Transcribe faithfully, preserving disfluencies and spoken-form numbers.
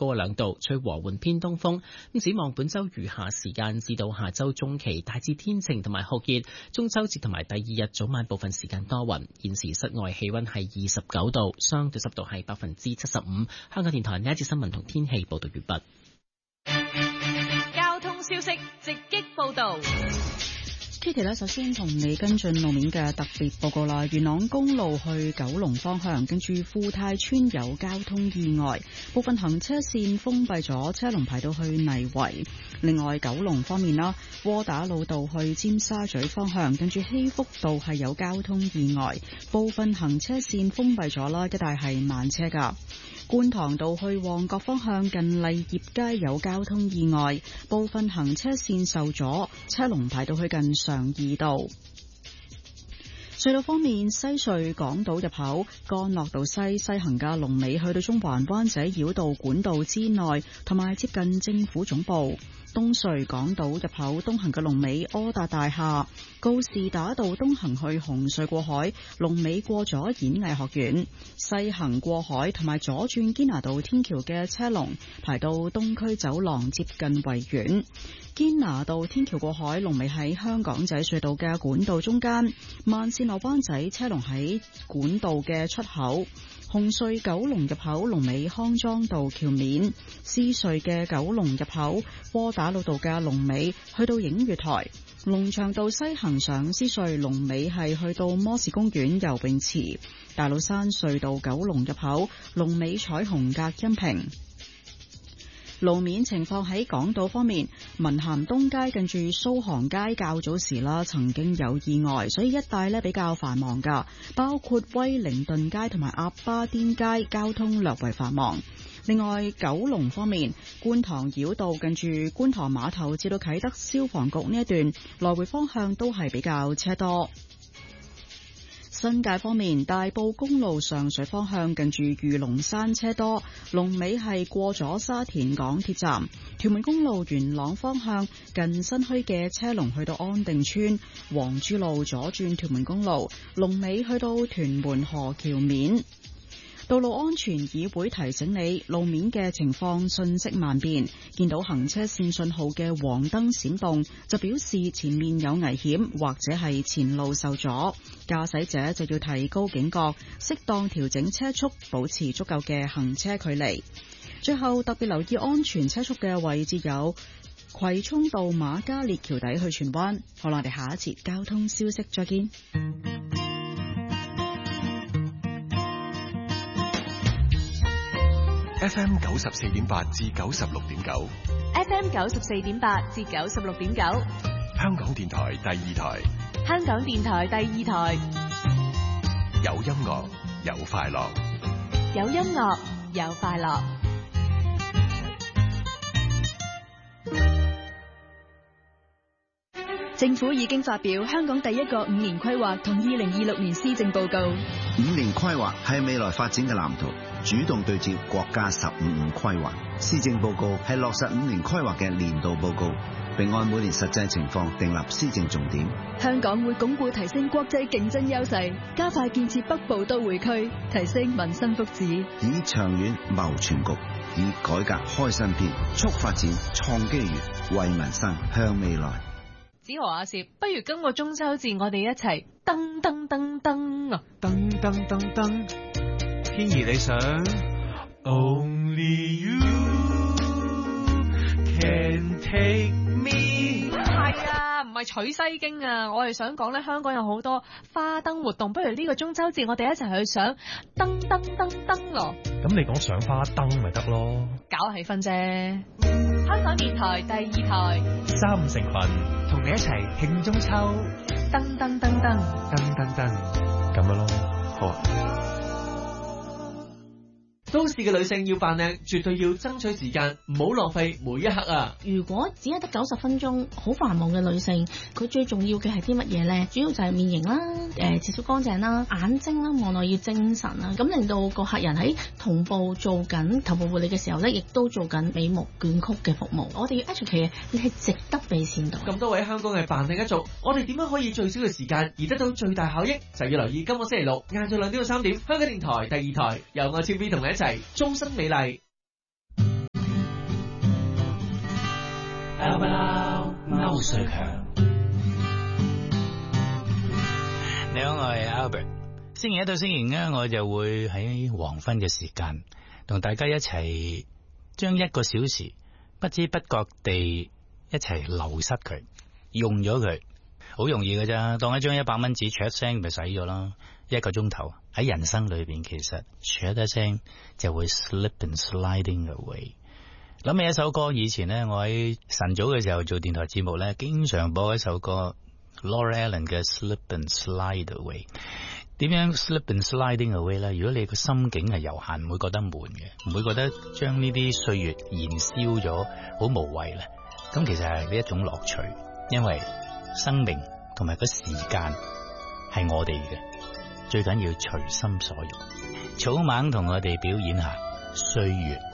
高兩度，吹和緩偏東風。咁展望本週餘下時間至到下週中期，大致天晴同埋酷熱。中秋節同埋第二日早晚部分時間多雲。現時室外氣溫係二十九度，相對濕度係百分之七十五。香港電台呢一節新聞同天氣報道完畢。 交通消息直擊報道。 Kitty 咧，首先同你跟進路面嘅特別報告啦。元朗公路去九龍方向，跟住富泰村有交通意外，部分行車線封閉咗，車龍排到去泥圍。另外，九龍方面啦，窩打老道去尖沙咀方向，跟住禧福道係有交通意外，部分行車線封閉咗啦，一帶係慢車噶。觀塘道去旺角方向近麗業街有交通意外，部分行車線受阻，車龍排到去近常怡道。隧道方面，西隧港島入口干諾道西西行嘅龍尾去到中環灣仔繞道管道之內，同埋接近政府總部。東隧港島入口東行嘅龍尾柯達大廈，告士打道東行去紅隧過海，龍尾過咗演藝學院；西行過海同埋左轉堅拿道天橋嘅車龍排到東區走廊接近維園。堅拿道天橋過海龍尾喺香港仔隧道嘅管道中間，慢線落灣仔車龍喺管道嘅出口。紅隧九龍入口龍尾康莊道橋面，獅隧嘅九龍入口窩打老道嘅龍尾去到映月台，龍翔道西行上獅隧龍尾係去到摩士公園游泳池，大老山隧道九龍入口龍尾彩虹隔音屏。路面情況喺港島方面，文咸東街近住蘇杭街較早時啦，曾經有意外，所以一帶呢比較繁忙噶，包括威靈頓街同埋鴨巴甸街交通略為繁忙。另外，九龍方面，觀塘繞道近住觀塘碼頭至到啟德消防局呢一段來回方向都係比較車多。新界方面，大埔公路上水方向近住御龍山車多，龍尾係過咗沙田港鐵站。屯門公路元朗方向近新墟嘅車龍去到安定村，黃珠路左轉屯門公路，龍尾去到屯門河橋面。道路安全議會提醒你，路面嘅情況瞬息萬變，見到行車線信號嘅黃燈閃動，就表示前面有危險或者係前路受阻，駕駛者就要提高警覺，適當調整車速，保持足夠嘅行車距離。最後特別留意安全車速嘅位置有葵涌道瑪嘉烈橋底去荃灣。好啦，我哋下一節交通消息再見。 F M 九十四點八至九十六點九 F M 九十四點八至九十六點九， 香港電台第二台， 香港電台第二台， 有音樂有快樂， 有音樂有快樂。 政府已經發表香港第一個五年規劃同二零二六年施政報告。 五年規劃係未來發展嘅藍圖，主動對接國家十五五規劃。施政報告係落實五年規劃嘅年度報告，並按每年實際情況訂立施政重點。 香港會鞏固提升國際競爭優勢，加快建設北部都會區，提升民生福祉， 以長遠謀全局，以改革開新篇，促發展創機遇，為民生向未來。 子豪阿攝，不如今個中秋節我哋一齊噔噔噔噔啊！ 噔噔噔噔，天兒你想 Only you can take me。 係啊，唔係取西經啊，我係想講咧，香港有好多花燈活動，不如呢個中秋節我哋一齊去賞噔噔噔噔咯。 咁你講賞花燈咪得咯， 搞氣氛啫。香港電台第二台， 三五成群，同你一齊慶中秋。 噔噔噔噔， 噔噔噔，咁樣咯，好啊。 都市嘅女性要扮靚，絕對要爭取時間，唔好浪費每一刻啊！ 如果只係得九十分鐘，好繁忙嘅女性，佢最重要嘅係啲乜嘢呢？主要就係面型啦，誒，切膚乾淨啦，眼睛啦，望落要精神啦，咁令到個客人喺同步做緊頭部護理嘅時候咧，亦都做緊美目捲曲嘅服務。我哋要 educate 你係值得俾錢到。 咁多位香港嘅扮靚一族，我哋點樣可以最少嘅時間而得到最大效益？就要留意今個星期六晏晝兩點到三點，香港電台第二台由我超 B 同你一齊終身美麗。 歐瑞強。 你好，我係 Albert。星期一到星期五咧，我就會喺黃昏嘅時間同大家一齊將一個小時不知不覺地一齊流失佢，用咗佢，好容易嘅咋，當一張一百蚊紙，唰一聲咪使咗啦。一個鐘頭喺人生裏邊，其實唰一聲就會 slip and sliding away。諗起一首歌，以前呢，我喺晨早嘅時候做電台節目呢，經常播一首歌 Laura Allen 嘅 Slip and Slide Away。點樣 slip and sliding away 呢？如果你個心境係悠閒，唔會覺得悶嘅，唔會覺得將呢啲歲月燃燒咗好無謂咧。咁其實係呢一種樂趣，因為生命同埋個時間係我哋嘅，最緊要隨心所欲。草蜢同我哋表演下歲月。